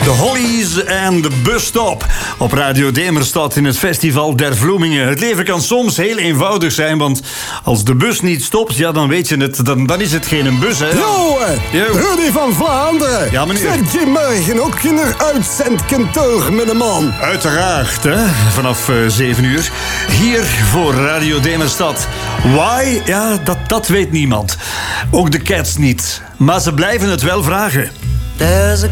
De Hollies en de busstop op Radio Demerstad in het Festival der Vloemingen. Het leven kan soms heel eenvoudig zijn, want als de bus niet stopt, ja, dan weet je het, dan is het geen bus, hè. Jo, Rudy van Vlaanderen. Ja, meneer. Zet je morgen ook geen uitzendkantoor met een man? Uiteraard, hè. Vanaf 7 uur. Hier voor Radio Demerstad. Why? Ja, dat weet niemand. Ook de Cats niet. Maar ze blijven het wel vragen. There's a